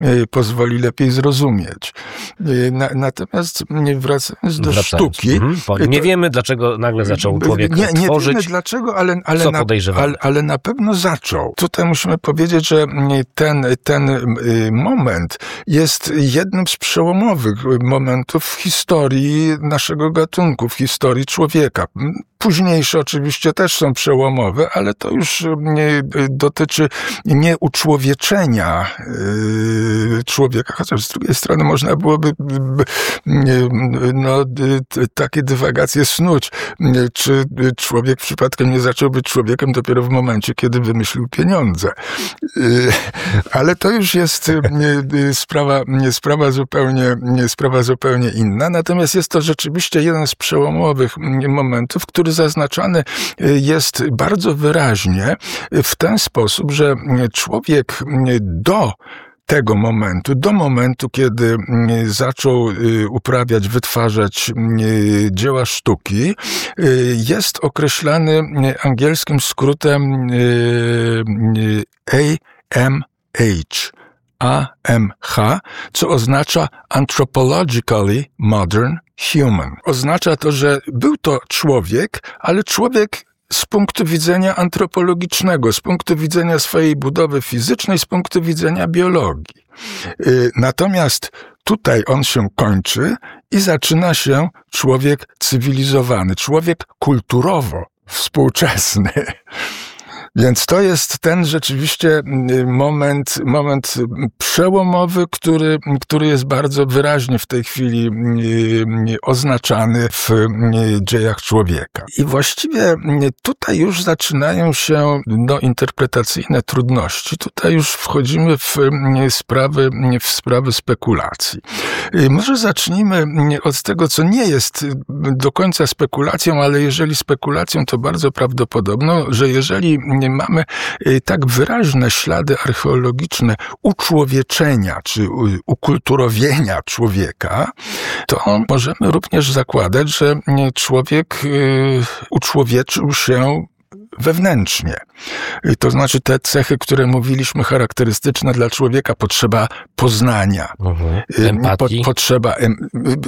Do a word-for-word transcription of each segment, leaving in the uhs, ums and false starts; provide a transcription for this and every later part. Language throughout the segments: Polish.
pozwoli lepiej zrozumieć. Na, natomiast wracając do wracając. sztuki... Mhm. Nie to, wiemy, dlaczego nagle zaczął człowiek nie, nie tworzyć. Nie wiemy dlaczego, ale, ale, co na, ale, ale na pewno zaczął. Tutaj musimy powiedzieć, że ten, ten moment jest jednym z przełomowych momentów w historii naszego gatunku, w historii człowieka. Późniejsze oczywiście też są przełomowe, ale to już dotyczy nie uczłowieczenia człowieka, chociaż z drugiej strony można byłoby no, takie dywagacje snuć. Czy człowiek przypadkiem nie zaczął być człowiekiem dopiero w momencie, kiedy wymyślił pieniądze. Ale to już jest sprawa, sprawa, zupełnie, sprawa zupełnie inna. Natomiast jest to rzeczywiście jeden z przełomowych momentów, który zaznaczany jest bardzo wyraźnie w ten sposób, że człowiek do tego momentu, do momentu, kiedy zaczął uprawiać, wytwarzać dzieła sztuki, jest określany angielskim skrótem A M H. A M H, co oznacza Anthropologically Modern Human. Oznacza to, że był to człowiek, ale człowiek z punktu widzenia antropologicznego, z punktu widzenia swojej budowy fizycznej, z punktu widzenia biologii. Natomiast tutaj on się kończy i zaczyna się człowiek cywilizowany, człowiek kulturowo współczesny. Więc to jest ten rzeczywiście moment, moment przełomowy, który, który jest bardzo wyraźnie w tej chwili oznaczany w dziejach człowieka. I właściwie tutaj już zaczynają się no, interpretacyjne trudności. Tutaj już wchodzimy w sprawy, w sprawy spekulacji. Może zacznijmy od tego, co nie jest do końca spekulacją, ale jeżeli spekulacją, to bardzo prawdopodobno, że jeżeli mamy tak wyraźne ślady archeologiczne uczłowieczenia czy ukulturowienia człowieka, to możemy również zakładać, że człowiek uczłowieczył się wewnętrznie. To znaczy te cechy, które mówiliśmy charakterystyczne dla człowieka, potrzeba poznania, mhm. empatii. Po, potrzeba em,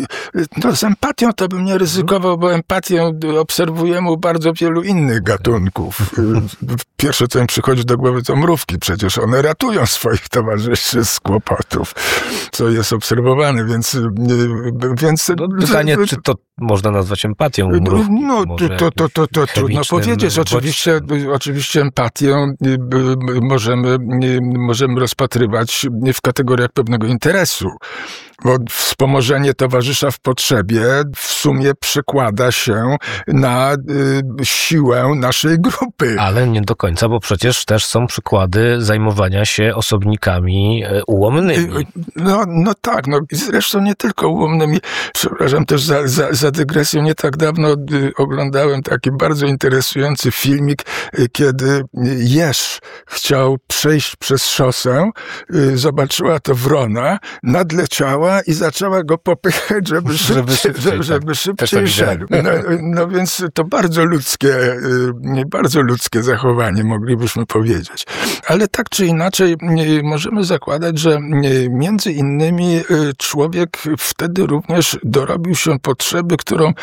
no z empatią to bym nie ryzykował, bo empatię obserwujemy u bardzo wielu innych gatunków. Pierwsze, co mi przychodzi do głowy, to mrówki. Przecież one ratują swoich towarzyszy z kłopotów, co jest obserwowane, więc... więc no, pytanie, czy to można nazwać empatią mrówki? No, to, to, to, to trudno powiedzieć. Oczywiście, oczywiście empatię możemy, możemy rozpatrywać w kategoriach pewnego interesu. Bo wspomożenie towarzysza w potrzebie w sumie przekłada się na y, siłę naszej grupy. Ale nie do końca, bo przecież też są przykłady zajmowania się osobnikami ułomnymi. No, no tak, no zresztą nie tylko ułomnymi. Przepraszam też za, za, za dygresję. Nie tak dawno y, oglądałem taki bardzo interesujący filmik, y, kiedy jeż chciał przejść przez szosę, y, zobaczyła to wrona, nadleciała i zaczęła go popychać, żeby szybciej, żeby szybciej, żeby, żeby szybciej szedł. No, no więc to bardzo ludzkie, bardzo ludzkie zachowanie, moglibyśmy powiedzieć. Ale tak czy inaczej możemy zakładać, że między innymi człowiek wtedy również dorobił się potrzeby, którą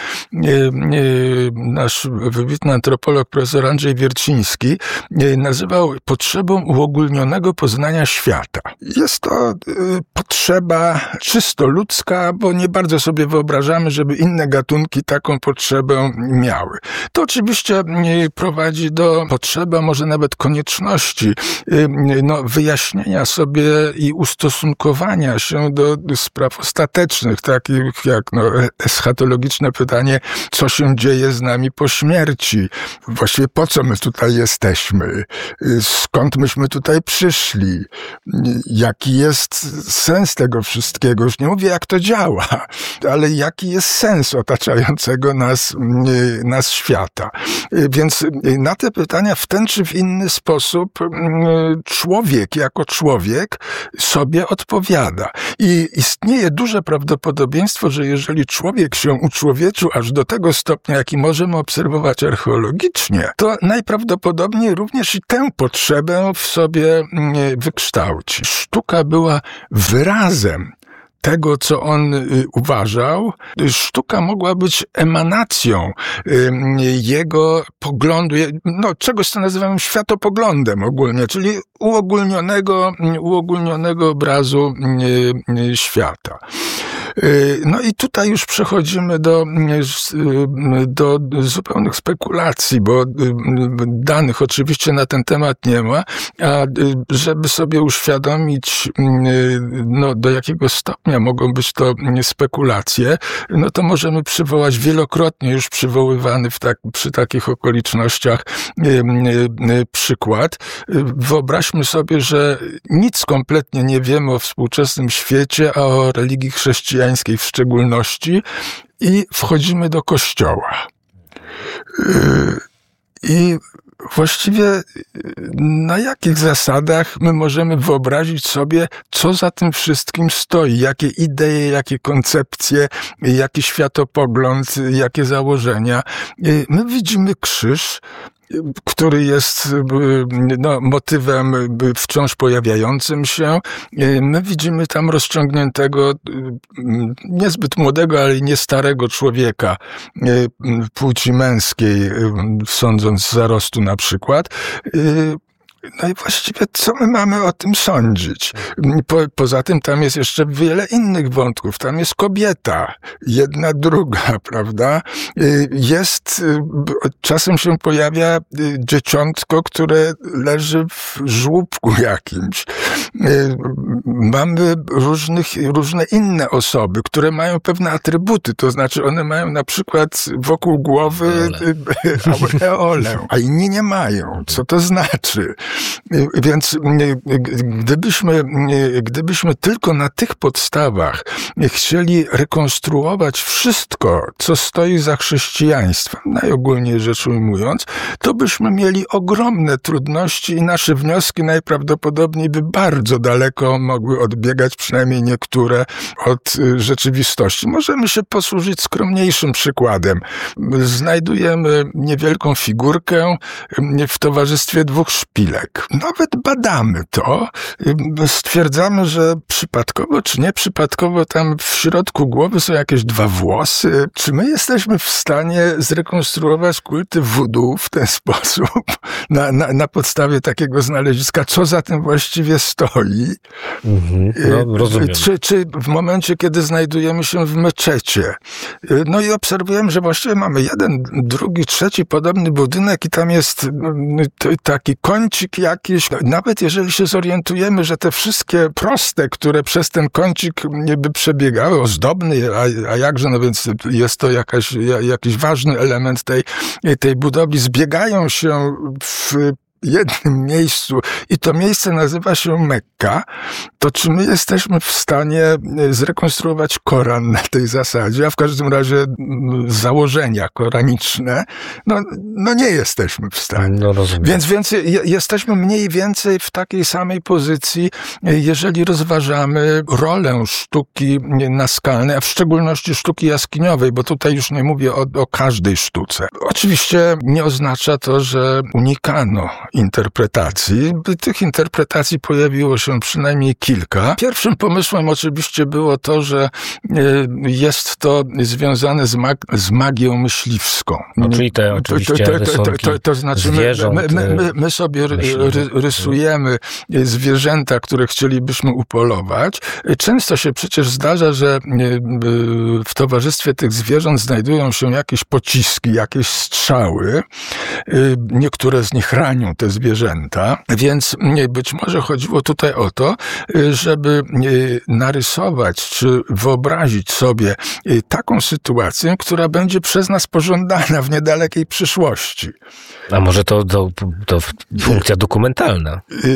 nasz wybitny antropolog profesor Andrzej Wierciński nazywał potrzebą uogólnionego poznania świata. Jest to potrzeba czysto ludzka, bo nie bardzo sobie wyobrażamy, żeby inne gatunki taką potrzebę miały. To oczywiście prowadzi do potrzeby, a może nawet konieczności no, wyjaśnienia sobie i ustosunkowania się do spraw ostatecznych, takich jak no, eschatologiczne pytanie, co się dzieje z nami po śmierci. Właściwie po co my tutaj jesteśmy? Skąd myśmy tutaj przyszli? Jaki jest sens tego wszystkiego? Już nie mówię, jak to działa, ale jaki jest sens otaczającego nas, nas świata. Więc na te pytania w ten czy w inny sposób człowiek jako człowiek sobie odpowiada. I istnieje duże prawdopodobieństwo, że jeżeli człowiek się uczłowieczył aż do tego stopnia, jaki możemy obserwować archeologicznie, to najprawdopodobniej również i tę potrzebę w sobie wykształci. Sztuka była wyrazem tego, co on y, uważał. Sztuka mogła być emanacją y, jego poglądu, no czegoś, co nazywamy światopoglądem ogólnie, czyli uogólnionego, uogólnionego obrazu y, y, świata. No i tutaj już przechodzimy do, do zupełnych spekulacji, bo danych oczywiście na ten temat nie ma, a żeby sobie uświadomić, no, do jakiego stopnia mogą być to spekulacje, no to możemy przywołać wielokrotnie już przywoływany w tak, przy takich okolicznościach przykład. Wyobraźmy sobie, że nic kompletnie nie wiemy o współczesnym świecie, a o religii chrześcijańskiej w szczególności, i wchodzimy do kościoła. I właściwie na jakich zasadach my możemy wyobrazić sobie, co za tym wszystkim stoi, jakie idee, jakie koncepcje, jaki światopogląd, jakie założenia. My widzimy krzyż, który jest no, motywem wciąż pojawiającym się. My widzimy tam rozciągniętego, niezbyt młodego, ale i nie starego człowieka płci męskiej, sądząc z zarostu na przykład. No i właściwie co my mamy o tym sądzić? Po, poza tym tam jest jeszcze wiele innych wątków. Tam jest kobieta, jedna, druga, prawda? Jest, czasem się pojawia dzieciątko, które leży w żłóbku jakimś. Mamy różnych, różne inne osoby, które mają pewne atrybuty, to znaczy one mają na przykład wokół głowy aureolę, a inni nie mają. Co to znaczy? Więc gdybyśmy, gdybyśmy tylko na tych podstawach chcieli rekonstruować wszystko, co stoi za chrześcijaństwem, najogólniej rzecz ujmując, to byśmy mieli ogromne trudności i nasze wnioski najprawdopodobniej by bardzo daleko mogły odbiegać, przynajmniej niektóre, od rzeczywistości. Możemy się posłużyć skromniejszym przykładem. Znajdujemy niewielką figurkę w towarzystwie dwóch szpilek. Nawet badamy to, stwierdzamy, że przypadkowo czy nieprzypadkowo tam w środku głowy są jakieś dwa włosy. Czy my jesteśmy w stanie zrekonstruować kulty voodoo w ten sposób, na, na, na podstawie takiego znaleziska, co za tym właściwie stoi? Mhm, no, rozumiem. Czy, czy w momencie, kiedy znajdujemy się w meczecie, no i obserwujemy, że właściwie mamy jeden, drugi, trzeci podobny budynek i tam jest taki kącik jakiś, nawet jeżeli się zorientujemy, że te wszystkie proste, które przez ten kącik by przebiegały, ozdobny, a, a jakże, no więc jest to jakaś, jakiś ważny element tej, tej budowli, zbiegają się w jednym miejscu i to miejsce nazywa się Mekka, to czy my jesteśmy w stanie zrekonstruować Koran na tej zasadzie, a w każdym razie założenia koraniczne, no, no nie jesteśmy w stanie. No rozumiem. Więc, więc jesteśmy mniej więcej w takiej samej pozycji, jeżeli rozważamy rolę sztuki naskalnej, a w szczególności sztuki jaskiniowej, bo tutaj już nie mówię o, o każdej sztuce. Oczywiście nie oznacza to, że unikano interpretacji. Tych interpretacji pojawiło się przynajmniej kilka. Pierwszym pomysłem oczywiście było to, że jest to związane z, mag- z magią myśliwską. No, czyli te oczywiście to, to, to, to, to, to znaczy zwierząt, my, my, my, my sobie ry, rysujemy zwierzęta, które chcielibyśmy upolować. Często się przecież zdarza, że w towarzystwie tych zwierząt znajdują się jakieś pociski, jakieś strzały. Niektóre z nich ranią te zwierzęta, więc być może chodziło tutaj o to, żeby narysować czy wyobrazić sobie taką sytuację, która będzie przez nas pożądana w niedalekiej przyszłości. A może to, to, to funkcja dokumentalna?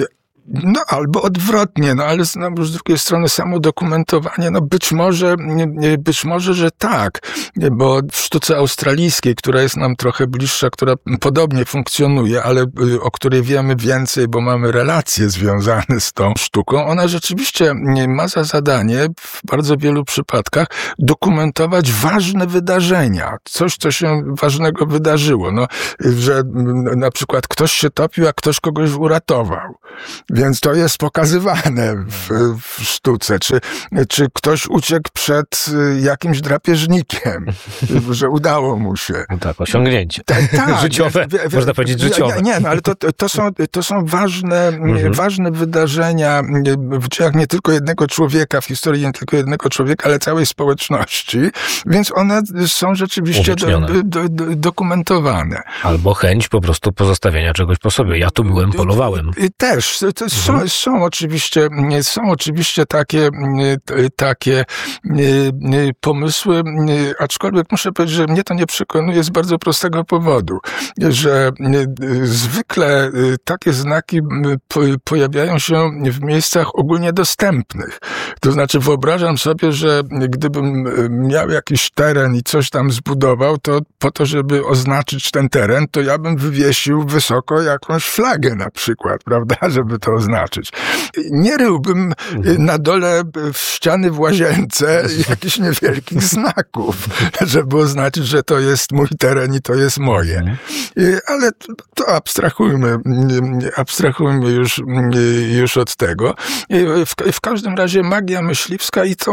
No albo odwrotnie, no ale z drugiej strony samo dokumentowanie, no być może, być może, że tak, bo w sztuce australijskiej, która jest nam trochę bliższa, która podobnie funkcjonuje, ale o której wiemy więcej, bo mamy relacje związane z tą sztuką, ona rzeczywiście ma za zadanie w bardzo wielu przypadkach dokumentować ważne wydarzenia, coś, co się ważnego wydarzyło, no, że na przykład ktoś się topił, a ktoś kogoś uratował. Więc to jest pokazywane w, w sztuce. Czy, czy ktoś uciekł przed jakimś drapieżnikiem, że udało mu się. Tak, osiągnięcie. Tak, tak, życiowe, wie, wie, można powiedzieć życiowe. Nie, nie no ale to, to, są, to są ważne, mhm. ważne wydarzenia w dziejach nie tylko jednego człowieka, w historii nie tylko jednego człowieka, ale całej społeczności. Więc one są rzeczywiście do, do, do, dokumentowane. Albo chęć po prostu pozostawienia czegoś po sobie. Ja tu byłem, polowałem. Też. To są, mhm. są oczywiście, są oczywiście takie, takie pomysły, aczkolwiek muszę powiedzieć, że mnie to nie przekonuje z bardzo prostego powodu, że zwykle takie znaki pojawiają się w miejscach ogólnie dostępnych. To znaczy wyobrażam sobie, że gdybym miał jakiś teren i coś tam zbudował, to po to, żeby oznaczyć ten teren, to ja bym wywiesił wysoko jakąś flagę na przykład, prawda, żeby to oznaczyć. Nie ryłbym na dole w ściany w łazience jakichś niewielkich znaków, żeby oznaczyć, że to jest mój teren i to jest moje. Ale to abstrahujmy, abstrahujmy już, już od tego. W, w każdym razie magia myśliwska i to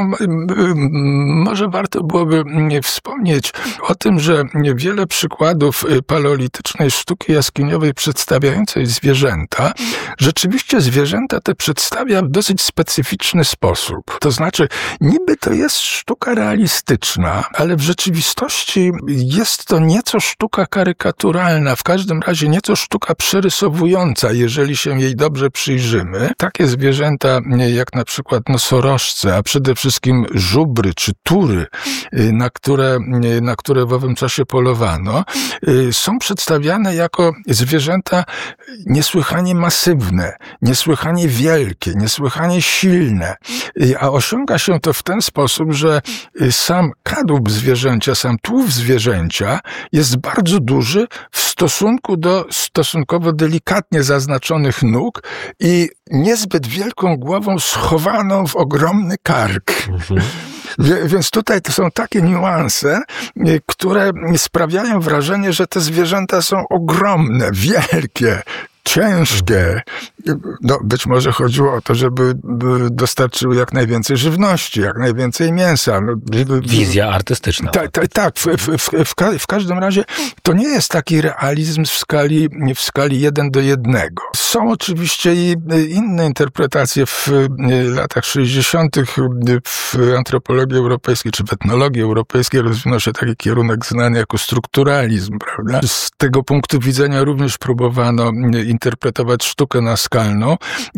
może warto byłoby wspomnieć o tym, że wiele przykładów paleolitycznej sztuki jaskiniowej przedstawiającej zwierzęta, rzeczywiście zwierzęta te przedstawia w dosyć specyficzny sposób. To znaczy, niby to jest sztuka realistyczna, ale w rzeczywistości jest to nieco sztuka karykaturalna, w każdym razie nieco sztuka przerysowująca, jeżeli się jej dobrze przyjrzymy. Takie zwierzęta jak na przykład nosorożce, a przede wszystkim żubry czy tury, na które, na które w owym czasie polowano, są przedstawiane jako zwierzęta niesłychanie masywne, niesłychanie wielkie, niesłychanie silne. A osiąga się to w ten sposób, że sam kadłub zwierzęcia, sam tułów zwierzęcia jest bardzo duży w stosunku do stosunkowo delikatnie zaznaczonych nóg i niezbyt wielką głową schowaną w ogromny kark. Mhm. Więc tutaj to są takie niuanse, które sprawiają wrażenie, że te zwierzęta są ogromne, wielkie, ciężkie. No, być może chodziło o to, żeby dostarczyły jak najwięcej żywności, jak najwięcej mięsa. No, wizja artystyczna. Tak, tak, tak. W, w, w, w każdym razie to nie jest taki realizm w skali, w skali jeden do jednego. Są oczywiście i inne interpretacje w latach sześćdziesiątych w antropologii europejskiej, czy w etnologii europejskiej rozwinął się taki kierunek znany jako strukturalizm, prawda? Z tego punktu widzenia również próbowano interpretować sztukę naskalną,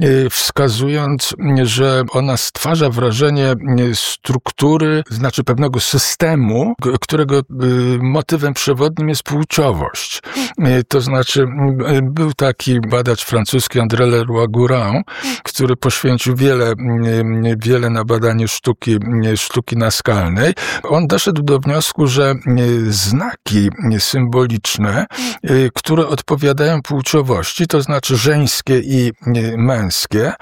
wskazując, że ona stwarza wrażenie struktury, znaczy pewnego systemu, którego motywem przewodnim jest płciowość. To znaczy był taki badacz francuski André Leroi-Gourhan, który poświęcił wiele, wiele na badanie sztuki, sztuki naskalnej. On doszedł do wniosku, że znaki symboliczne, które odpowiadają płciowości, to znaczy żeńskie i męskie,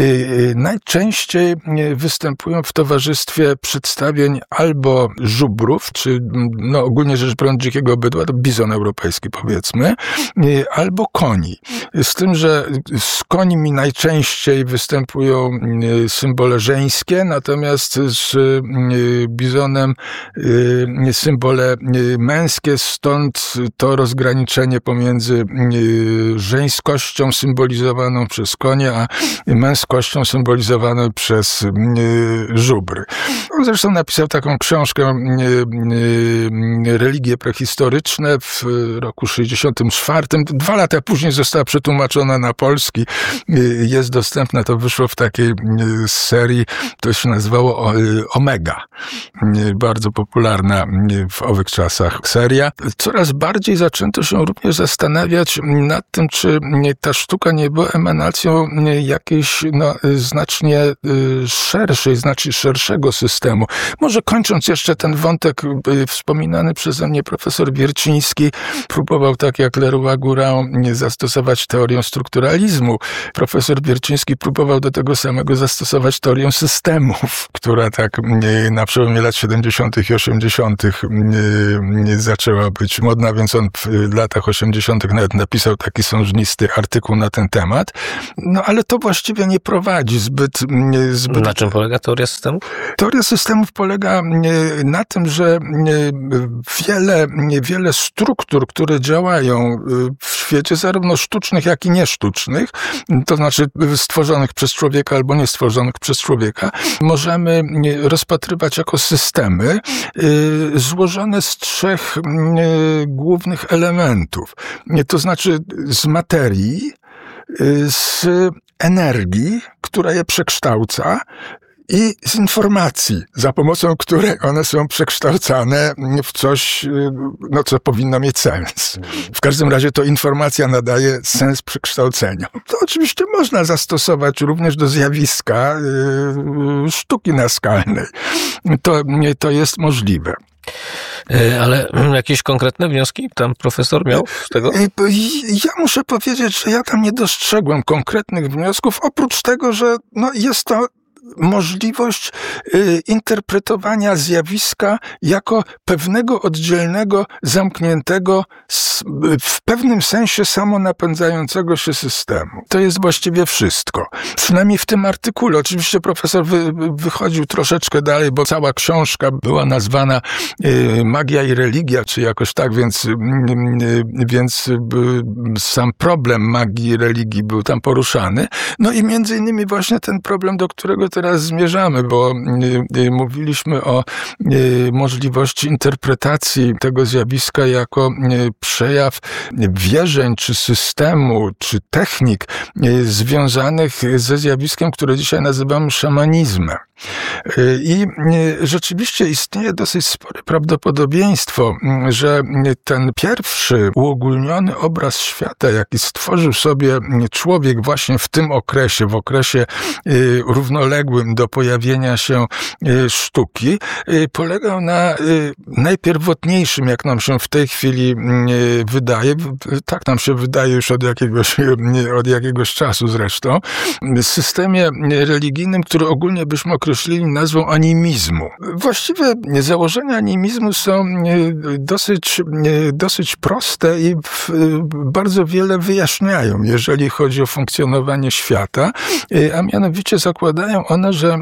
najczęściej występują w towarzystwie przedstawień albo żubrów, czy no ogólnie rzecz biorąc dzikiego bydła, to bizon europejski powiedzmy, albo koni. Z tym, że z konimi najczęściej występują symbole żeńskie, natomiast z bizonem symbole męskie, stąd to rozgraniczenie pomiędzy żeńskością symbolizowaną przez konie, a męskością symbolizowaną przez żubry. On zresztą napisał taką książkę Religie prehistoryczne w roku sześćdziesiątym czwartym. Dwa lata później została przetłumaczona na polski. Jest dostępna, to wyszło w takiej serii, to się nazywało Omega. Bardzo popularna w owych czasach seria. Coraz bardziej zaczęto się również zastanawiać nad tym, czy ta sztuka nie była emanacją jakiejś no, znacznie szerszej, znacznie szerszego systemu. Może kończąc jeszcze ten wątek wspominany przeze mnie profesor Wierciński próbował, tak jak Leroy-Gourhan, zastosować teorię strukturalizmu. Profesor Wierciński próbował do tego samego zastosować teorię systemów, która tak na przełomie lat siedemdziesiątych i osiemdziesiątych zaczęła być modna, więc on w latach osiemdziesiątych nawet napisał taki sążnisty artykuł na ten temat. No ale to właściwie nie prowadzi zbyt... zbyt... Na czym polega teoria systemów? Teoria systemów polega na tym, że wiele, wiele struktur, które działają w świecie, zarówno sztucznych, jak i niesztucznych, to znaczy stworzonych przez człowieka albo nie stworzonych przez człowieka, możemy rozpatrywać jako systemy złożone z trzech głównych elementów. To znaczy z materii, z energii, która je przekształca, i z informacji, za pomocą której one są przekształcane w coś, no, co powinno mieć sens. W każdym razie to informacja nadaje sens przekształceniu. To oczywiście można zastosować również do zjawiska yy, sztuki naskalnej. To, to jest możliwe. Ale jakieś konkretne wnioski tam profesor miał z tego? Ja muszę powiedzieć, że ja tam nie dostrzegłem konkretnych wniosków, oprócz tego, że no, jest to możliwość y, interpretowania zjawiska jako pewnego oddzielnego, zamkniętego, s, w pewnym sensie samonapędzającego się systemu. To jest właściwie wszystko. Przynajmniej w tym artykule. Oczywiście profesor wy, wychodził troszeczkę dalej, bo cała książka była nazwana y, Magia i religia, czy jakoś tak, więc, y, y, więc y, sam problem magii i religii był tam poruszany. No i między innymi właśnie ten problem, do którego teraz zmierzamy, bo y, y, mówiliśmy o y, możliwości interpretacji tego zjawiska jako y, przejaw wierzeń, czy systemu, czy technik y, związanych ze zjawiskiem, które dzisiaj nazywamy szamanizmem. Y, I y, rzeczywiście istnieje dosyć spore prawdopodobieństwo, y, że ten pierwszy uogólniony obraz świata, jaki stworzył sobie człowiek właśnie w tym okresie, w okresie y, równoległym do pojawienia się sztuki, polegał na najpierwoczniejszym, jak nam się w tej chwili wydaje, tak nam się wydaje już od jakiegoś, od jakiegoś czasu zresztą, systemie religijnym, który ogólnie byśmy określili nazwą animizmu. Właściwie założenia animizmu są dosyć, dosyć proste i bardzo wiele wyjaśniają, jeżeli chodzi o funkcjonowanie świata, a mianowicie zakładają one, że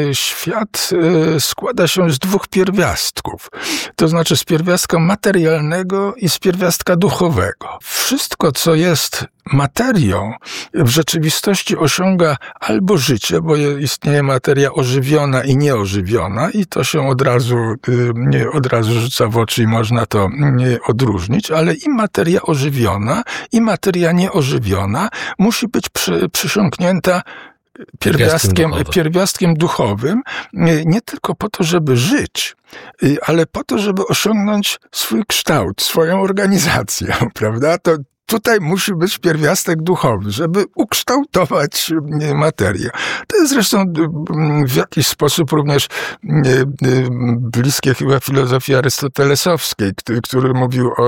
świat składa się z dwóch pierwiastków. To znaczy z pierwiastka materialnego i z pierwiastka duchowego. Wszystko, co jest materią, w rzeczywistości osiąga albo życie, bo istnieje materia ożywiona i nieożywiona i to się od razu, od razu rzuca w oczy i można to odróżnić, ale i materia ożywiona, i materia nieożywiona musi być przy, przysiągnięta Pierwiastkiem, pierwiastkiem duchowym, nie tylko po to, żeby żyć, ale po to, żeby osiągnąć swój kształt, swoją organizację, prawda? To tutaj musi być pierwiastek duchowy, żeby ukształtować materię. To jest zresztą w jakiś sposób również bliskie chyba filozofii arystotelesowskiej, który mówił o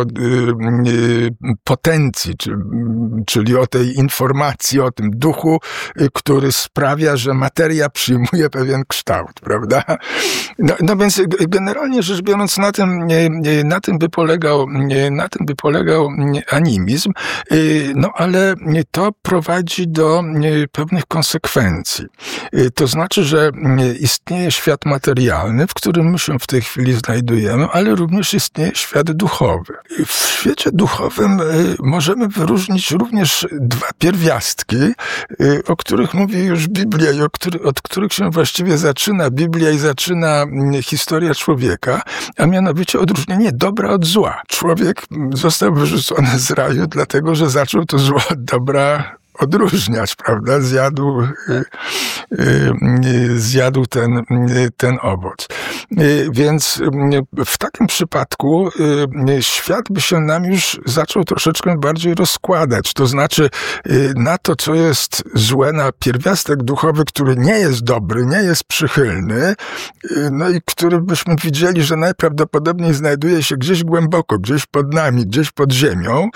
potencji, czyli o tej informacji, o tym duchu, który sprawia, że materia przyjmuje pewien kształt, prawda? No, no więc generalnie rzecz biorąc, na tym, na tym by polegał, na tym by polegał animizm. No ale to prowadzi do pewnych konsekwencji. To znaczy, że istnieje świat materialny, w którym my się w tej chwili znajdujemy, ale również istnieje świat duchowy. W świecie duchowym możemy wyróżnić również dwa pierwiastki, o których mówi już Biblia i o który, od których się właściwie zaczyna Biblia i zaczyna historia człowieka, a mianowicie odróżnienie dobra od zła. Człowiek został wyrzucony z raju, dlatego że zaczął to zło od dobra odróżniać, prawda? Zjadł, zjadł ten, ten owoc. Więc w takim przypadku świat by się nam już zaczął troszeczkę bardziej rozkładać. To znaczy na to, co jest złe, na pierwiastek duchowy, który nie jest dobry, nie jest przychylny, no i który byśmy widzieli, że najprawdopodobniej znajduje się gdzieś głęboko, gdzieś pod nami, gdzieś pod ziemią.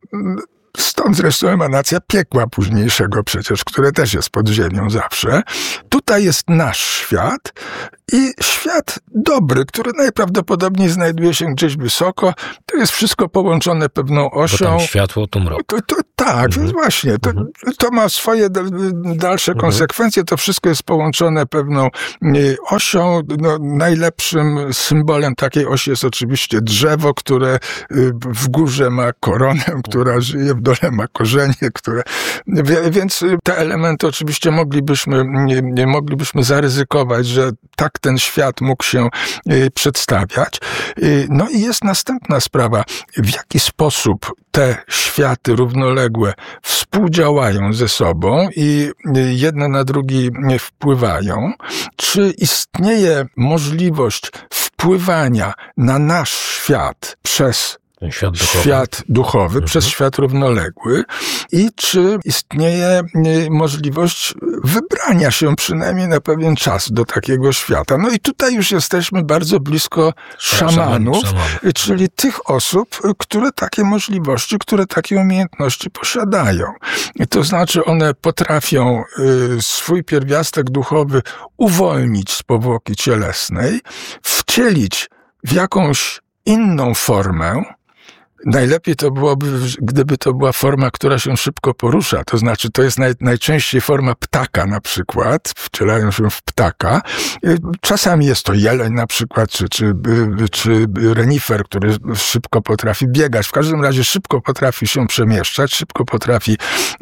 Stąd zresztą emanacja piekła późniejszego przecież, które też jest pod ziemią zawsze. Tutaj jest nasz świat i świat dobry, który najprawdopodobniej znajduje się gdzieś wysoko. To jest wszystko połączone pewną osią. Bo tam światło, tu mrok. To, to, tak, mhm. więc właśnie. To, mhm. to ma swoje dalsze mhm. konsekwencje. To wszystko jest połączone pewną osią. No, najlepszym symbolem takiej osi jest oczywiście drzewo, które w górze ma koronę, która żyje, w dole ma korzenie, które... Więc te elementy oczywiście moglibyśmy, moglibyśmy zaryzykować, że tak ten świat mógł się przedstawiać. No i jest następna sprawa. W jaki sposób te światy równoległe współdziałają ze sobą i jedno na drugi wpływają? Czy istnieje możliwość wpływania na nasz świat przez Świat duchowy, świat duchowy mhm. przez świat równoległy i czy istnieje możliwość wybrania się przynajmniej na pewien czas do takiego świata. No i tutaj już jesteśmy bardzo blisko szamanów, Szaman, szaman. czyli tych osób, które takie możliwości, które takie umiejętności posiadają. To znaczy one potrafią swój pierwiastek duchowy uwolnić z powłoki cielesnej, wcielić w jakąś inną formę. Najlepiej to byłoby, gdyby to była forma, która się szybko porusza. To znaczy, to jest naj, najczęściej forma ptaka na przykład. Wcielają się w ptaka. Czasami jest to jeleń na przykład, czy, czy, czy renifer, który szybko potrafi biegać. W każdym razie szybko potrafi się przemieszczać, szybko potrafi,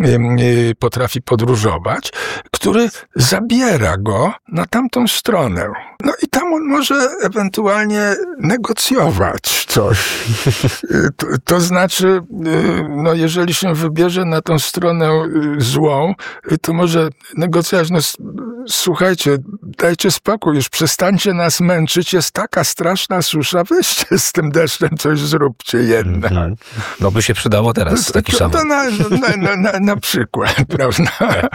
potrafi podróżować, który zabiera go na tamtą stronę. No i tam on może ewentualnie negocjować coś. To, to znaczy, no jeżeli się wybierze na tą stronę złą, to może negocjować, no słuchajcie, dajcie spokój, już przestańcie nas męczyć, jest taka straszna susza, weźcie z tym deszczem coś zróbcie jednak. Mm-hmm. No by się przydało teraz taki to, szaman. To na, na, na, na przykład, prawda?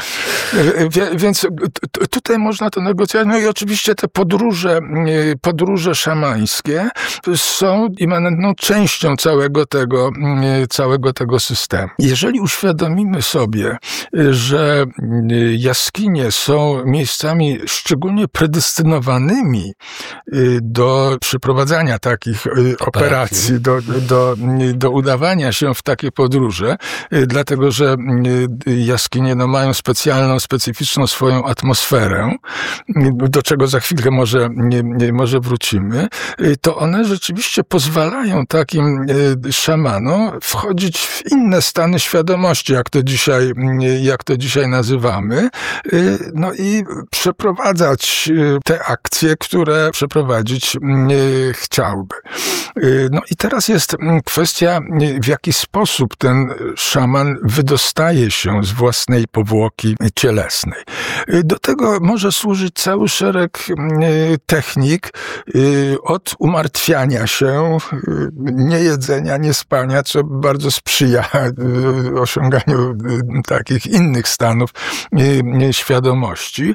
Więc tutaj można to negocjować. No i oczywiście te podróże, podróże szamańskie są immanentną częścią całego tego, całego tego systemu. Jeżeli uświadomimy sobie, że jaskinie są miejscami szczególnie predestynowanymi do przeprowadzania takich operacji, do, do, do udawania się w takie podróże, dlatego że jaskinie no, mają specjalną, specyficzną swoją atmosferę, do czego za chwilkę może, może wrócimy, to one rzeczywiście pozwalają takim szamanom wchodzić w inne stany świadomości, jak to dzisiaj, jak to dzisiaj nazywamy, no i przeprowadzać te akcje, które przeprowadzić chciałby. No i teraz jest kwestia, w jaki sposób ten szaman wydostaje się z własnej powłoki cielesnej. Do tego może służyć cały szereg technik, od umartwiania się, niejedzenia, niespania, co bardzo sprzyja osiąganiu takich innych stanów świadomości,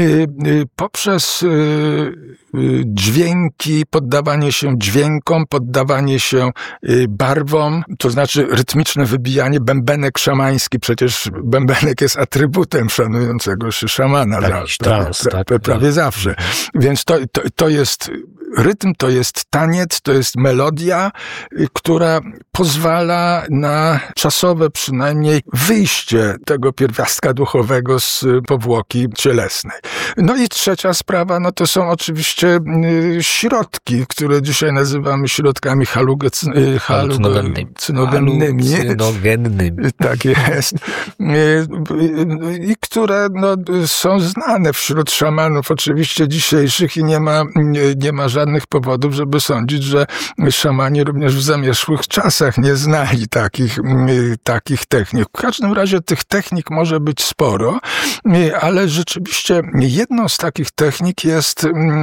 poprzez dźwięki, poddawanie się dźwiękom, poddawanie się barwom, to znaczy rytmiczne wybijanie, bębenek szamański, przecież bębenek jest atrybutem szanującego się szamana. Jakiś trans, pra, pra, tak, prawie zawsze. Więc to, to, to jest rytm, to jest taniec, to jest melodia, która pozwala na czasowe przynajmniej wyjście tego pierwiastka duchowego z powłoki cielesnej. No i trzecia sprawa, no to są oczywiście środki, które dzisiaj nazywamy środkami halucynogennymi. Halucynogennymi. Tak jest. I które no, są znane wśród szamanów oczywiście dzisiejszych i nie ma, nie ma żadnych żadnych powodów, żeby sądzić, że szamani również w zamierzchłych czasach nie znali takich, takich technik. W każdym razie tych technik może być sporo, ale rzeczywiście jedną z takich technik jest,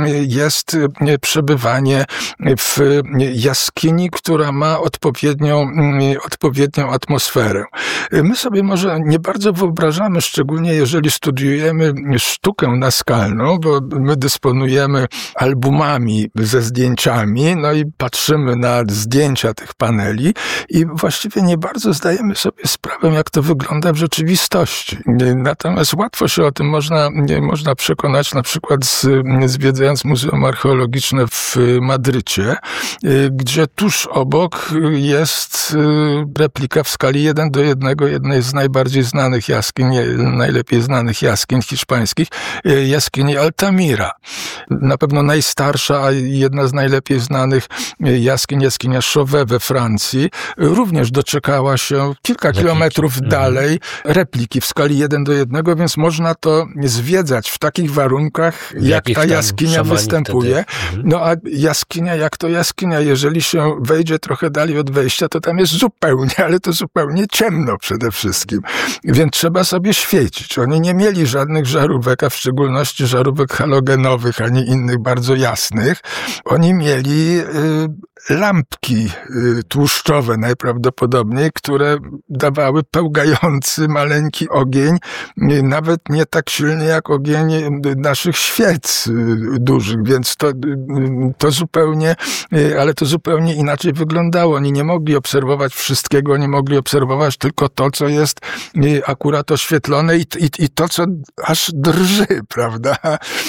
jest przebywanie w jaskini, która ma odpowiednią, odpowiednią atmosferę. My sobie może nie bardzo wyobrażamy, szczególnie jeżeli studiujemy sztukę naskalną, bo my dysponujemy albumami ze zdjęciami, no i patrzymy na zdjęcia tych paneli i właściwie nie bardzo zdajemy sobie sprawę, jak to wygląda w rzeczywistości. Natomiast łatwo się o tym można, można przekonać, na przykład z, zwiedzając Muzeum Archeologiczne w Madrycie, gdzie tuż obok jest replika w skali jeden do jednego jednej z najbardziej znanych jaskiń, najlepiej znanych jaskiń hiszpańskich, jaskini Altamira. Na pewno najstarsza, a jedna z najlepiej znanych jaskiń, jaskinia Chauvet we Francji, również doczekała się kilka repliki. kilometrów mhm. dalej repliki w skali jeden do jednego, więc można to zwiedzać w takich warunkach, jak ta jaskinia występuje. Mhm. No a jaskinia, jak to jaskinia, jeżeli się wejdzie trochę dalej od wejścia, to tam jest zupełnie, ale to zupełnie ciemno przede wszystkim. Więc trzeba sobie świecić. Oni nie mieli żadnych żarówek, a w szczególności żarówek halogenowych, ani innych bardzo jasnych. Oni mieli y, lampki y, tłuszczowe najprawdopodobniej, które dawały pełgający maleńki ogień, y, nawet nie tak silny jak ogień naszych świec y, dużych, więc to, y, to zupełnie, y, ale to zupełnie inaczej wyglądało. Oni nie mogli obserwować wszystkiego, oni mogli obserwować tylko to, co jest y, akurat oświetlone i, i, i to, co aż drży, prawda,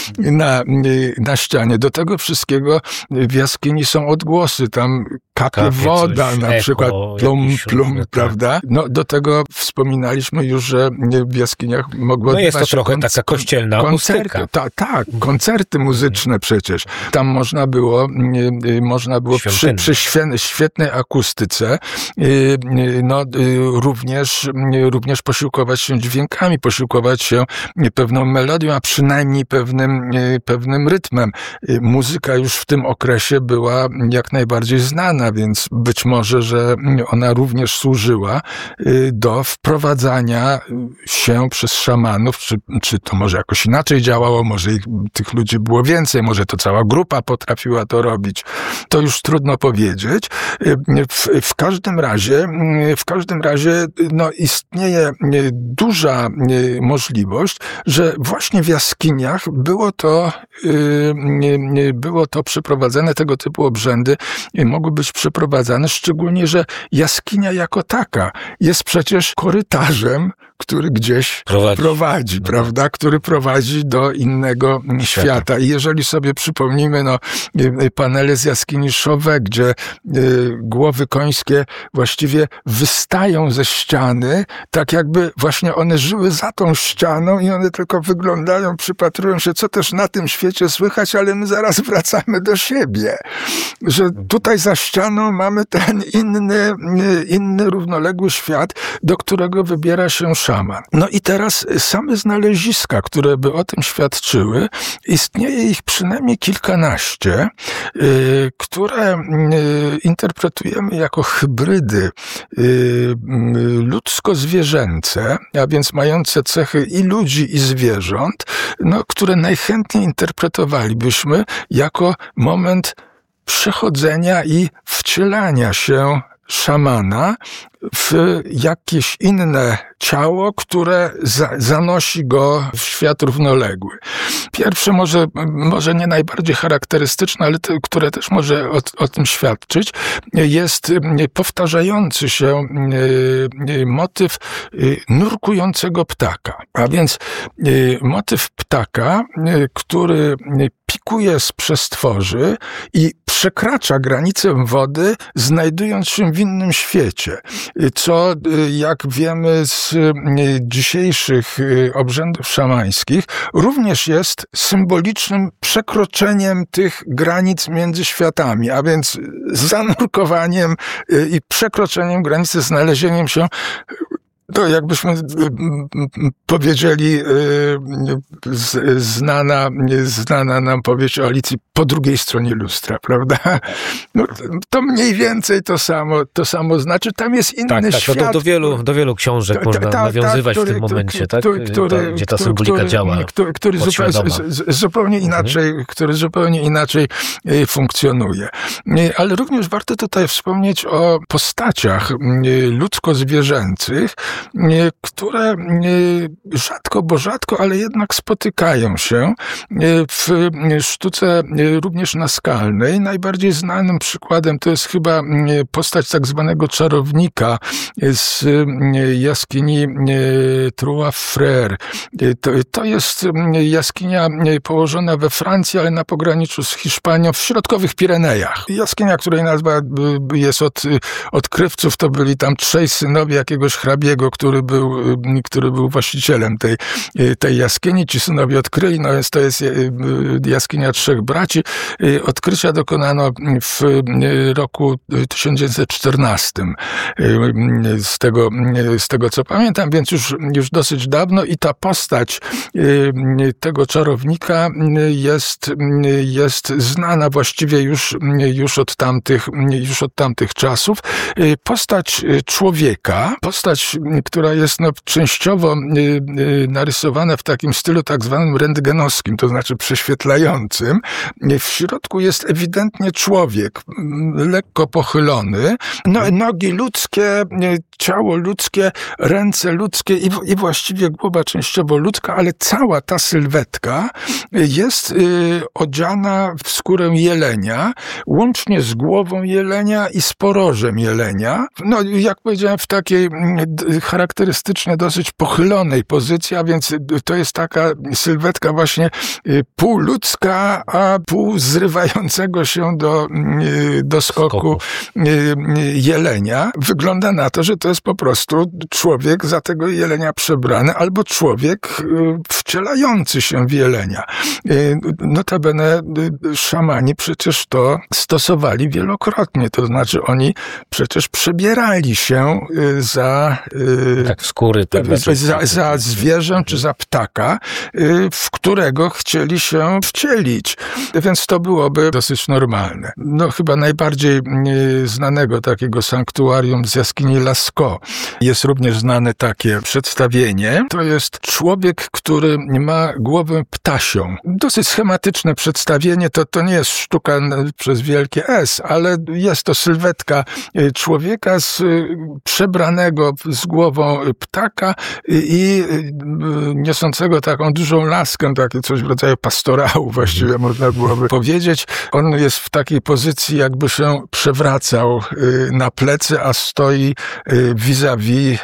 na, y, na ścianie. Do tego wszystkiego w jaskini są odgłosy, tam kapie, kapie woda, na echo, przykład plum, plum, tak. prawda? No do tego wspominaliśmy już, że w jaskiniach mogło No jest to trochę konc- taka kościelna koncerty, ta, tak, koncerty muzyczne przecież. Tam można było, można było przy, przy świetnej akustyce no, również, również posiłkować się dźwiękami, posiłkować się pewną melodią, a przynajmniej pewnym, pewnym rytmem. Muzyka już w tym okresie była jak najbardziej znana, więc być może, że ona również służyła do wprowadzania się przez szamanów, czy, czy to może jakoś inaczej działało, może ich, tych ludzi było więcej, może to cała grupa potrafiła to robić. To już trudno powiedzieć. W, w każdym razie, w każdym razie no, istnieje duża możliwość, że właśnie w jaskiniach było to, było to przeprowadzane, tego typu obrzędy mogły być przeprowadzane, szczególnie, że jaskinia jako taka jest przecież korytarzem, który gdzieś prowadzi, prowadzi prawda? Który prowadzi do innego świata. świata. I jeżeli sobie przypomnimy, no, panele z jaskini Chauvet, gdzie y, głowy końskie właściwie wystają ze ściany, tak jakby właśnie one żyły za tą ścianą i one tylko wyglądają, przypatrują się, co też na tym świecie słychać, ale my zaraz wracamy do siebie. Że tutaj za ścianą mamy ten inny, inny równoległy świat, do którego wybiera się szaman. No i teraz same znaleziska, które by o tym świadczyły, istnieje ich przynajmniej kilkanaście, yy, które yy, interpretujemy jako hybrydy yy, ludzko-zwierzęce, a więc mające cechy i ludzi, i zwierząt, no, które najchętniej interpretowalibyśmy jako moment przechodzenia i wcielania się szamana w jakieś inne ciało, które za, zanosi go w świat równoległy. Pierwsze może, może nie najbardziej charakterystyczne, ale to, które też może o, o tym świadczyć, jest powtarzający się motyw nurkującego ptaka. A więc motyw ptaka, który pikuje z przestworzy i przekracza granicę wody, znajdując się w innym świecie. Co, jak wiemy z dzisiejszych obrzędów szamańskich, również jest symbolicznym przekroczeniem tych granic między światami, a więc zanurkowaniem i przekroczeniem granicy, znalezieniem się To jakbyśmy powiedzieli, znana, znana nam powieść o Alicji po drugiej stronie lustra, prawda? No, to mniej więcej to samo, to samo znaczy. Tam jest inny tak, tak, świat. No to do, wielu, do wielu książek ta, można ta, nawiązywać ta, który, w tym momencie, tak? Który, ta, gdzie ta symbolika który, działa. Który, który zupełnie, zupełnie inaczej, mhm. który zupełnie inaczej funkcjonuje. Ale również warto tutaj wspomnieć o postaciach ludzko-zwierzęcych, które rzadko, bo rzadko, ale jednak spotykają się w sztuce również naskalnej. Najbardziej znanym przykładem to jest chyba postać tak zwanego czarownika z jaskini Trois-Frères. To, to jest jaskinia położona we Francji, ale na pograniczu z Hiszpanią, w środkowych Pirenejach. Jaskinia, której nazwa jest od odkrywców, to byli tam trzej synowie jakiegoś hrabiego, który był, który był właścicielem tej, tej jaskini. Ci synowie odkryli, no więc to jest jaskinia trzech braci. Odkrycia dokonano w roku tysiąc dziewięćset czternastym. Z tego, z tego co pamiętam, więc już, już dosyć dawno i ta postać tego czarownika jest, jest znana właściwie już, już od tamtych, już od tamtych czasów. Postać człowieka, postać, która jest no, częściowo narysowana w takim stylu tak zwanym rentgenowskim, to znaczy prześwietlającym. W środku jest ewidentnie człowiek, lekko pochylony, no, nogi ludzkie, ciało ludzkie, ręce ludzkie i, i właściwie głowa częściowo ludzka, ale cała ta sylwetka jest y, odziana w skórę jelenia, łącznie z głową jelenia i z porożem jelenia. No, jak powiedziałem, w takiej charakterystycznie dosyć pochylonej pozycji, a więc to jest taka sylwetka właśnie półludzka, a pół zrywającego się do, do skoku jelenia. Wygląda na to, że to jest po prostu człowiek za tego jelenia przebrany, albo człowiek wcielający się w jelenia. Notabene szamani przecież to stosowali wielokrotnie, to znaczy oni przecież przebierali się za, tak, skóry, za, za zwierzę czy za ptaka, w którego chcieli się wcielić. Więc to byłoby dosyć normalne. No chyba najbardziej znanego takiego sanktuarium z jaskini Lascaux jest również znane takie przedstawienie. To jest człowiek, który ma głowę ptasią. Dosyć schematyczne przedstawienie, to, to nie jest sztuka przez wielkie S, ale jest to sylwetka człowieka z, przebranego z głową ptaka i niosącego taką dużą laskę, takie coś w rodzaju pastorału właściwie można byłoby powiedzieć. On jest w takiej pozycji, jakby się przewracał na plecy, a stoi vis-a-vis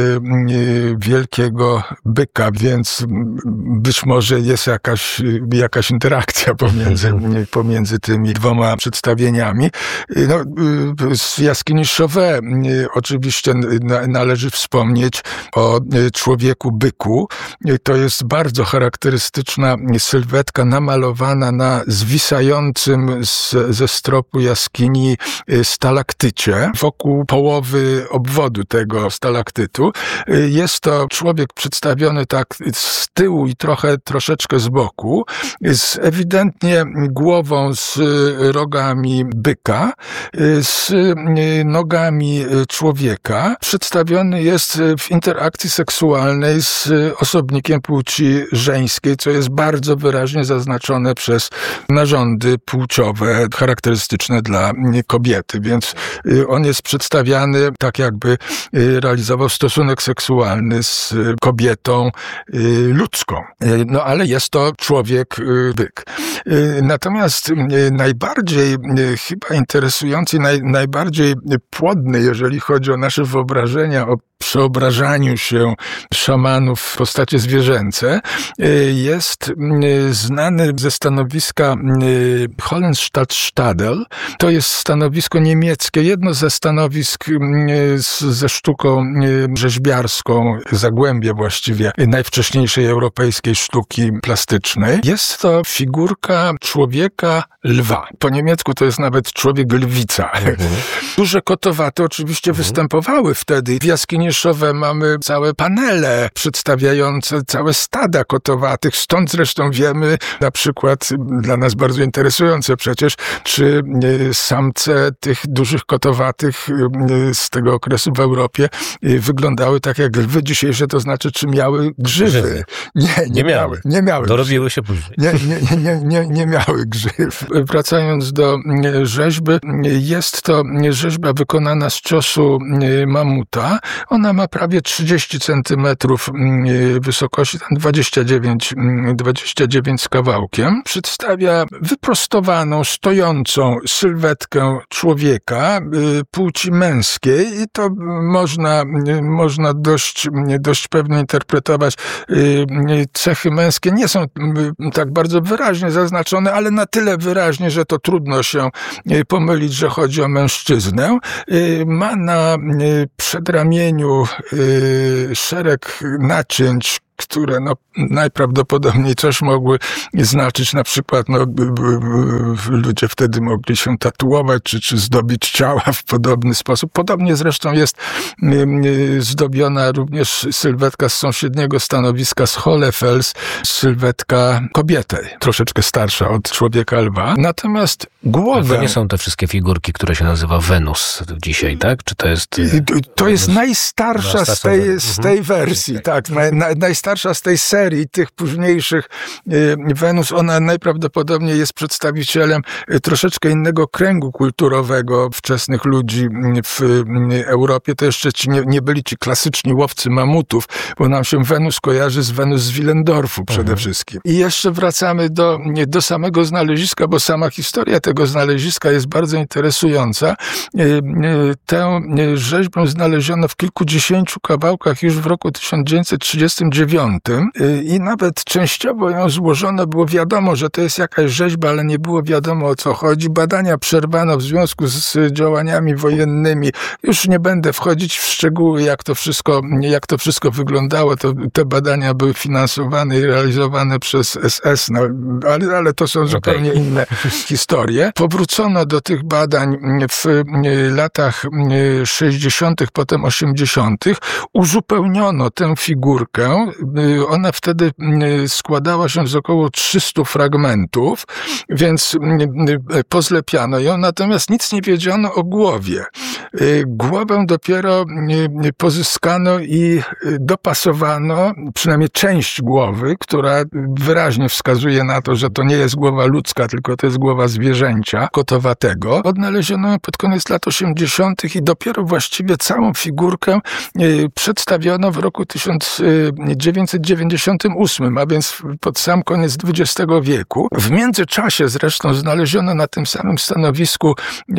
wielkiego byka, więc być może jest jakaś, jakaś interakcja pomiędzy, pomiędzy tymi dwoma przedstawieniami. No, z jaskini Chauvet oczywiście należy wspomnieć o człowieku byku. To jest bardzo charakterystyczna sylwetka namalowana na zwisającym z, ze stropu jaskini stalaktycie. Wokół połowy obwodu tego stalaktytu jest to człowiek przedstawiony tak z tyłu i trochę, troszeczkę z boku, z ewidentnie głową z rogami byka, z nogami człowieka. Przedstawiony jest w interakcji seksualnej z osobnikiem płci żeńskiej, co jest bardzo wyraźnie zaznaczone przez narządy płciowe charakterystyczne dla kobiety, więc on jest przedstawiany tak, jakby realizował stosunek seksualny z kobietą ludzką. No ale jest to człowiek byk. Natomiast najbardziej chyba interesujący, naj, najbardziej płodny, jeżeli chodzi o nasze wyobrażenia o przeobrażaniu się szamanów w postacie zwierzęce, jest znany ze stanowiska Hollenstadt-Stadel. To jest stanowisko niemieckie, jedno ze stanowisk ze sztuką rzeźbiarską, zagłębie właściwie najwcześniejszej europejskiej sztuki plastycznej. Jest to figurka człowieka lwa. Po niemiecku to jest nawet człowiek lwica. Mhm. Duże kotowate oczywiście mhm. występowały wtedy w jaskini finiszowe mamy całe panele przedstawiające całe stada kotowatych. Stąd zresztą wiemy, na przykład dla nas bardzo interesujące przecież, czy samce tych dużych kotowatych z tego okresu w Europie wyglądały tak jak lwy dzisiejsze, to znaczy, czy miały grzywy. Nie, nie, nie miały. Nie miały. Dorobiły się później. Nie, nie, nie, nie, nie miały grzyw. Wracając do rzeźby, jest to rzeźba wykonana z ciosu mamuta. Ona ma prawie trzydzieści centymetrów wysokości, tam dwadzieścia dziewięć, dwadzieścia dziewięć z kawałkiem. Przedstawia wyprostowaną, stojącą sylwetkę człowieka płci męskiej i to można, można dość, dość pewnie interpretować. Cechy męskie nie są tak bardzo wyraźnie zaznaczone, ale na tyle wyraźnie, że to trudno się pomylić, że chodzi o mężczyznę. Ma na przedramieniu szereg nacięć, które no, najprawdopodobniej coś mogły znaczyć. Na przykład no, ludzie wtedy mogli się tatuować, czy, czy zdobić ciała w podobny sposób. Podobnie zresztą jest zdobiona również sylwetka z sąsiedniego stanowiska z Hohlefels, sylwetka kobiety, troszeczkę starsza od człowieka lwa. Natomiast głowę... To nie są te wszystkie figurki, które się nazywa Wenus dzisiaj, tak? Czy to jest... To jest najstarsza z tej, z tej wersji, tak. Naj, naj, najstarsza z tej serii, tych późniejszych Wenus. Ona najprawdopodobniej jest przedstawicielem troszeczkę innego kręgu kulturowego wczesnych ludzi w Europie. To jeszcze ci nie, nie byli ci klasyczni łowcy mamutów, bo nam się Wenus kojarzy z Wenus z Willendorfu przede mhm. wszystkim. I jeszcze wracamy do, do samego znaleziska, bo sama historia tego znaleziska jest bardzo interesująca. Tę rzeźbę znaleziono w kilkudziesięciu kawałkach już w roku tysiąc dziewięćset trzydziestym dziewiątym i nawet częściowo ją złożono. Było wiadomo, że to jest jakaś rzeźba, ale nie było wiadomo, o co chodzi. Badania przerwano w związku z działaniami wojennymi. Już nie będę wchodzić w szczegóły, jak to wszystko, jak to wszystko wyglądało. To, te badania były finansowane i realizowane przez S S, no, ale, ale to są zupełnie okay. inne historie. Powrócono do tych badań w latach sześćdziesiątych, potem osiemdziesiątych. Uzupełniono tę figurkę. Ona wtedy składała się z około trzystu fragmentów, więc pozlepiano ją, natomiast nic nie wiedziano o głowie. Głowę dopiero pozyskano i dopasowano, przynajmniej część głowy, która wyraźnie wskazuje na to, że to nie jest głowa ludzka, tylko to jest głowa zwierzęcia kotowatego. Odnaleziono ją pod koniec lat osiemdziesiątych i dopiero właściwie całą figurkę przedstawiono w roku tysiąc dziewięćset dziewięćdziesiątym ósmym, a więc pod sam koniec dwudziestego wieku. W międzyczasie zresztą znaleziono na tym samym stanowisku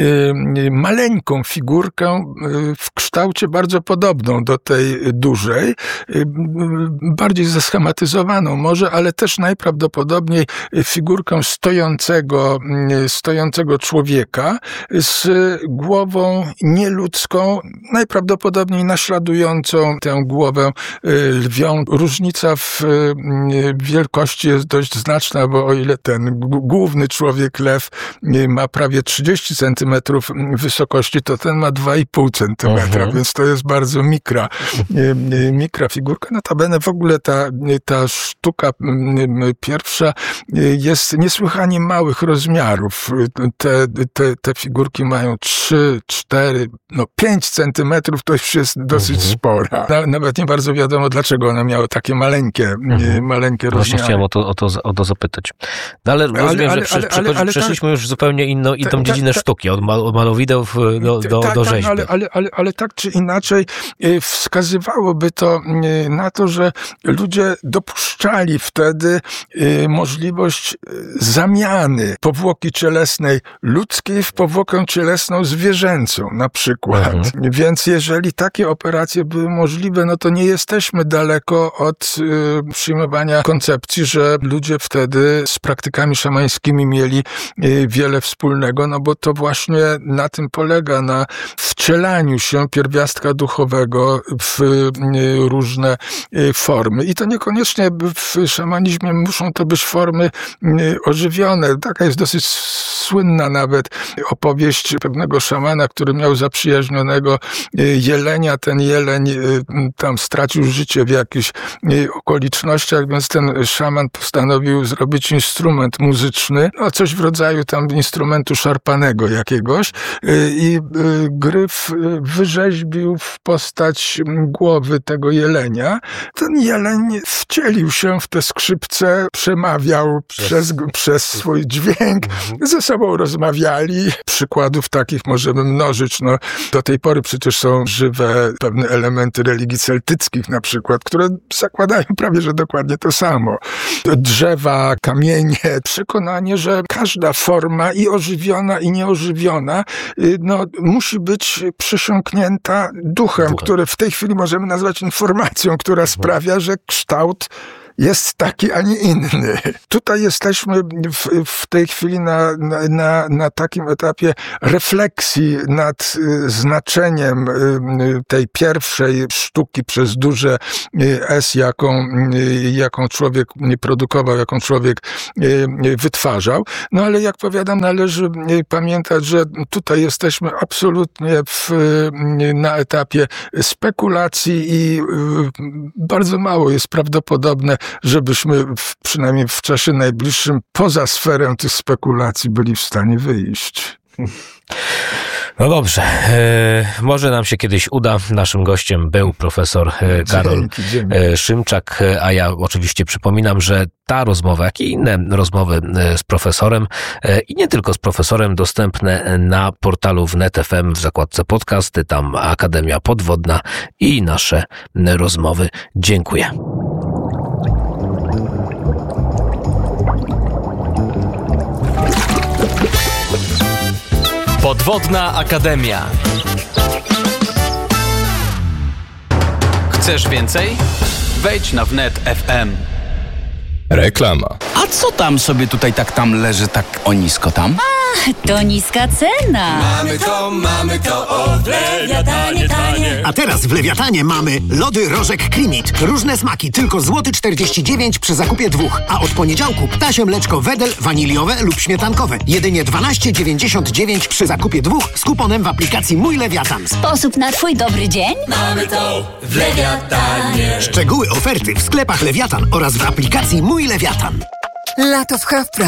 maleńką figurkę w kształcie bardzo podobną do tej dużej, bardziej zeschematyzowaną może, ale też najprawdopodobniej figurkę stojącego, stojącego człowieka z głową nieludzką, najprawdopodobniej naśladującą tę głowę lwią. Różnica w wielkości jest dość znaczna, bo o ile ten główny człowiek lew ma prawie trzydzieści centymetrów wysokości, to ten ma dwa i pół centymetra, uh-huh. więc to jest bardzo mikra, mikra figurka. Notabene w ogóle ta, ta sztuka pierwsza jest niesłychanie małych rozmiarów. Te, te, te figurki mają trzy, cztery, no pięć centymetrów, to już jest dosyć uh-huh. spora. Nawet nie bardzo wiadomo, dlaczego one miały takie maleńkie, mhm. maleńkie rozmiary. Właśnie chciałem o to, o to, o to zapytać. No ale rozumiem, ale, że ale, ale, ale, przeszliśmy tak, już zupełnie inną, inną ta, dziedzinę ta, sztuki, od, mal, od malowideł do, do, ta, do rzeźby. Ale, ale, ale, ale tak czy inaczej wskazywałoby to na to, że ludzie dopuszczali wtedy możliwość zamiany powłoki cielesnej ludzkiej w powłokę cielesną zwierzęcą na przykład. Mhm. Więc jeżeli takie operacje były możliwe, no to nie jesteśmy daleko od y, przyjmowania koncepcji, że ludzie wtedy z praktykami szamańskimi mieli y, wiele wspólnego, no bo to właśnie na tym polega, na wcielaniu się pierwiastka duchowego w różne formy. I to niekoniecznie w szamanizmie muszą to być formy ożywione. Taka jest dosyć słynna nawet opowieść pewnego szamana, który miał zaprzyjaźnionego jelenia. Ten jeleń tam stracił życie w jakichś okolicznościach, więc ten szaman postanowił zrobić instrument muzyczny, no coś w rodzaju tam instrumentu szarpanego jakiegoś i Gryf wyrzeźbił w postać głowy tego jelenia. Ten jeleń wcielił się w te skrzypce, przemawiał przez, przez swój dźwięk, ze sobą rozmawiali. Przykładów takich możemy mnożyć. No, do tej pory przecież są żywe pewne elementy religii celtyckich na przykład, które zakładają prawie, że dokładnie to samo. Drzewa, kamienie, przekonanie, że każda forma i ożywiona, i nieożywiona, no, musi być przysiągnięta duchem, Duchem, który w tej chwili możemy nazwać informacją, która sprawia, że kształt jest taki, a nie inny. Tutaj jesteśmy w, w tej chwili na, na, na takim etapie refleksji nad y, znaczeniem y, tej pierwszej sztuki przez duże y, S, jaką, y, jaką człowiek produkował, jaką człowiek y, wytwarzał. No ale jak powiadam, należy y, pamiętać, że tutaj jesteśmy absolutnie w, y, na etapie spekulacji i y, bardzo mało jest prawdopodobne, żebyśmy w, przynajmniej w czasie najbliższym poza sferę tych spekulacji byli w stanie wyjść. No dobrze, e, może nam się kiedyś uda. Naszym gościem był profesor e, Karol dzięki, dzięki. E, Szymczak, a ja oczywiście przypominam, że ta rozmowa, jak i inne rozmowy z profesorem e, i nie tylko z profesorem, dostępne na portalu wnet kropka f m w zakładce podcasty, tam Akademia Podwodna i nasze rozmowy. Dziękuję. Podwodna Akademia. Chcesz więcej? Wejdź na wnet kropka f m. Reklama. A co tam sobie tutaj tak tam leży tak o nisko tam? A, to niska cena. Mamy to, mamy to, o w Lewiatanie tanie. A teraz w Lewiatanie mamy lody Rożek Klimit. Różne smaki, tylko złoty czterdzieści dziewięć przy zakupie dwóch. A od poniedziałku ptasie mleczko Wedel, waniliowe lub śmietankowe. Jedynie dwanaście dziewięćdziesiąt dziewięć przy zakupie dwóch z kuponem w aplikacji Mój Lewiatan. Sposób na twój dobry dzień? Mamy to w Lewiatanie. Szczegóły oferty w sklepach Lewiatan oraz w aplikacji Mój Lewiatan. Lato w Halfprice.